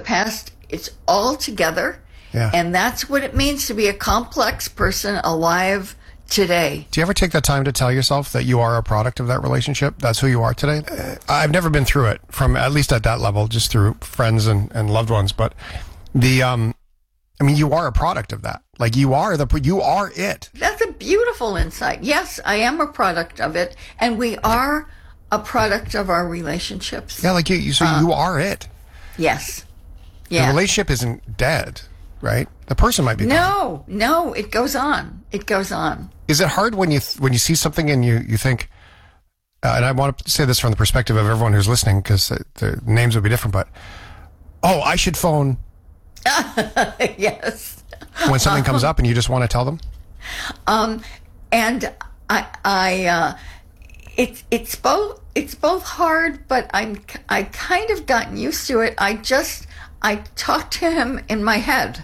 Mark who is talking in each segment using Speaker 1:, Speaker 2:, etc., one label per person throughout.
Speaker 1: past. It's all together.
Speaker 2: Yeah.
Speaker 1: And that's what it means to be a complex person alive today.
Speaker 2: Do you ever take the time to tell yourself that you are a product of that relationship? That's who you are today? I've never been through it, from at least at that level, just through friends and loved ones. But you are a product of that. Like, you are it.
Speaker 1: That's a beautiful insight. Yes, I am a product of it, and we are a product of our relationships.
Speaker 2: Yeah, like you are it.
Speaker 1: Yes.
Speaker 2: The
Speaker 1: Yeah.
Speaker 2: relationship isn't dead, right? The person might be gone.
Speaker 1: No, it goes on. It goes on.
Speaker 2: Is it hard when you see something and you think, and I want to say this from the perspective of everyone who's listening, because the names would be different, but, I should phone.
Speaker 1: Yes.
Speaker 2: When something comes up and you just want to tell them?
Speaker 1: And it's both hard, but I kind of gotten used to it. I talk to him in my head,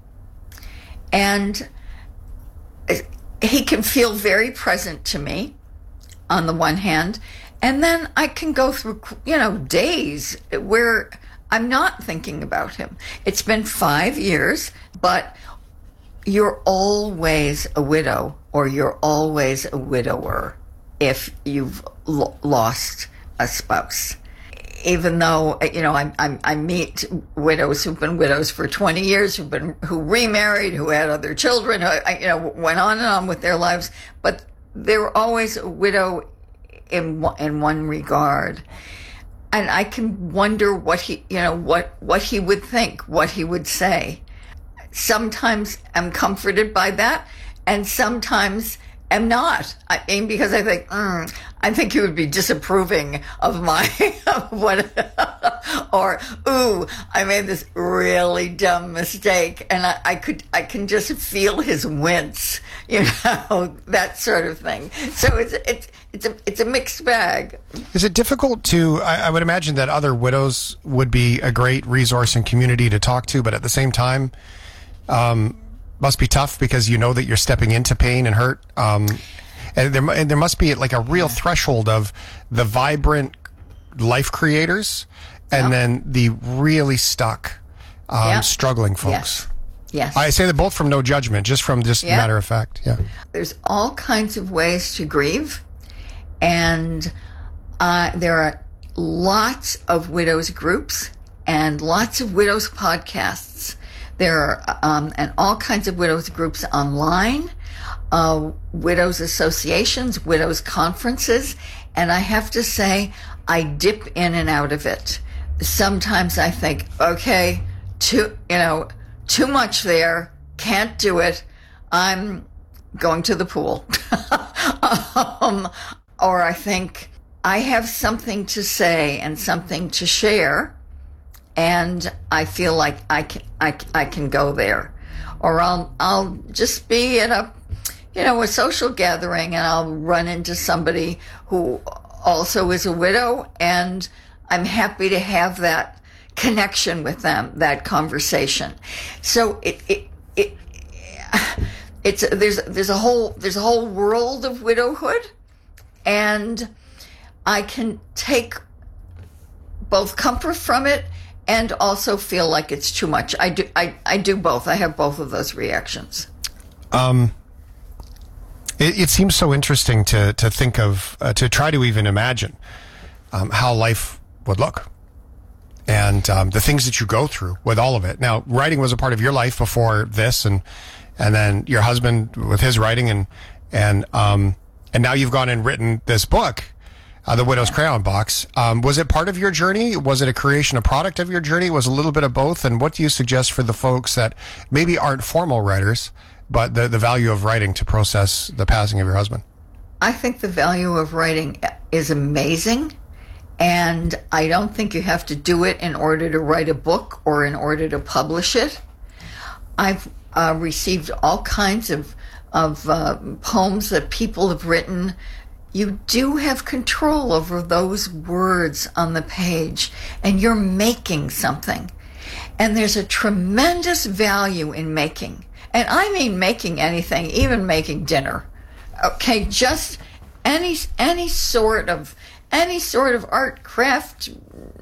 Speaker 1: and he can feel very present to me on the one hand, and then I can go through, days where I'm not thinking about him. It's been 5 years, but you're always a widow, or you're always a widower if you've lost a spouse. Even though, I meet widows who've been widows for 20 years, who remarried, who had other children, went on and on with their lives, but they're always a widow in one regard. And I can wonder what he would think, what he would say. Sometimes I'm comforted by that, and sometimes am not. Because I think he would be disapproving of my or I made this really dumb mistake, and I can just feel his wince, that sort of thing. So it's a mixed bag.
Speaker 2: Is it difficult to? I would imagine that other widows would be a great resource and community to talk to, but at the same time, must be tough because you know that you're stepping into pain and hurt. And there must be like a real threshold of the vibrant life creators and then the really stuck, struggling folks.
Speaker 1: Yes.
Speaker 2: I say that both from no judgment, just from matter of fact. Yeah.
Speaker 1: There's all kinds of ways to grieve, and there are lots of widows groups and lots of widows podcasts. There are and all kinds of widows groups online, widows associations, widows conferences, and I have to say, I dip in and out of it. Sometimes I think, okay, too much there, can't do it, I'm going to the pool. Or I think I have something to say and something to share, and I feel like I can go there. Or I'll just be at a social gathering, and I'll run into somebody who also is a widow, and I'm happy to have that connection with them, that conversation. So there's a whole world of widowhood, and I can take both comfort from it and also feel like it's too much. I do both. I have both of those reactions.
Speaker 2: It seems so interesting to think of, to try to even imagine how life would look, and the things that you go through with all of it. Now, writing was a part of your life before this, and then your husband with his writing, and now you've gone and written this book, The Widow's Crayon Box. Was it part of your journey? Was it a creation, a product of your journey? Was a little bit of both? And what do you suggest for the folks that maybe aren't formal writers, but the value of writing to process the passing of your husband?
Speaker 1: I think the value of writing is amazing, and I don't think you have to do it in order to write a book or in order to publish it. I've received all kinds of poems that people have written. You do have control over those words on the page, and you're making something. And there's a tremendous value in making. And I mean making anything, even making dinner. Okay, just any sort of art, craft,